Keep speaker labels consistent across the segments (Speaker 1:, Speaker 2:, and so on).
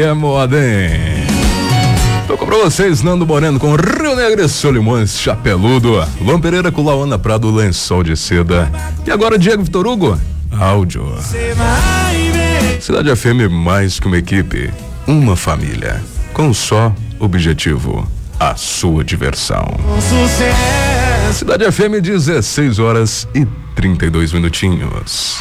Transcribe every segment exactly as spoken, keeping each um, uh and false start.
Speaker 1: é moda, hein? Tocou pra vocês Nando Moreno com Rio Negro e Solimões, Chapeludo. Luan Pereira com Laona Prado, Lençol de Seda. E agora Diego Vitor Hugo, Áudio. Cidade F M, mais que uma equipe, uma família, com um só objetivo, a sua diversão. Cidade F M, dezesseis horas e trinta e dois minutinhos.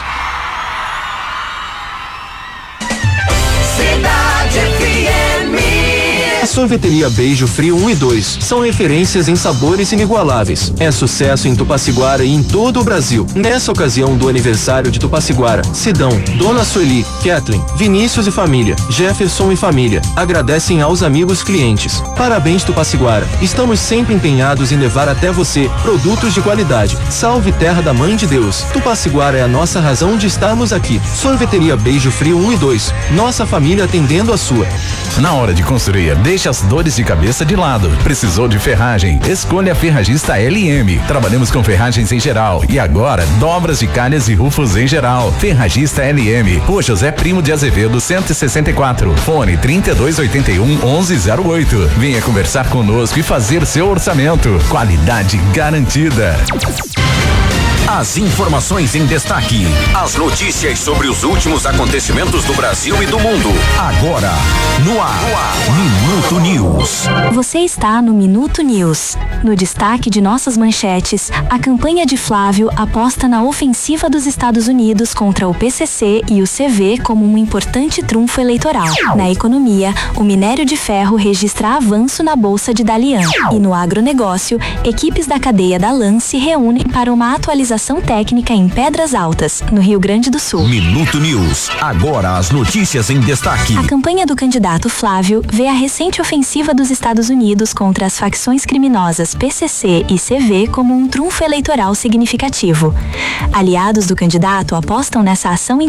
Speaker 2: Sorveteria Beijo Frio um e dois são referências em sabores inigualáveis. É sucesso em Tupaciguara e em todo o Brasil. Nessa ocasião do aniversário de Tupaciguara, Sidão, Dona Sueli, Kathleen, Vinícius e família, Jefferson e família agradecem aos amigos clientes. Parabéns, Tupaciguara. Estamos sempre empenhados em levar até você produtos de qualidade. Salve Terra da Mãe de Deus. Tupaciguara é a nossa razão de estarmos aqui. Sorveteria Beijo Frio um e dois. Nossa família atendendo a sua.
Speaker 3: Na hora de construir, deixe as dores de cabeça de lado. Precisou de ferragem? Escolha a Ferragista L M. Trabalhamos com ferragens em geral e agora dobras de calhas e rufos em geral. Ferragista L M. Rua José Primo de Azevedo, cento e sessenta e quatro. Fone trinta e dois oitenta e um, onze zero oito. Venha conversar conosco e fazer seu orçamento. Qualidade garantida.
Speaker 4: As informações em destaque. As notícias sobre os últimos acontecimentos do Brasil e do mundo. Agora, no ar, no ar. Minuto News.
Speaker 5: Você está no Minuto News. No destaque de nossas manchetes, a campanha de Flávio aposta na ofensiva dos Estados Unidos contra o P C C e o C V como um importante trunfo eleitoral. Na economia, o minério de ferro registra avanço na Bolsa de Dalian. E no agronegócio, equipes da cadeia da L A N se reúnem para uma atualização técnica em Pedras Altas, no Rio Grande do Sul.
Speaker 4: Minuto News. Agora as notícias em destaque.
Speaker 5: A campanha do candidato Flávio vê a recente ofensiva dos Estados Unidos contra as facções criminosas P C C e C V como um trunfo eleitoral significativo. Aliados do candidato apostam nessa ação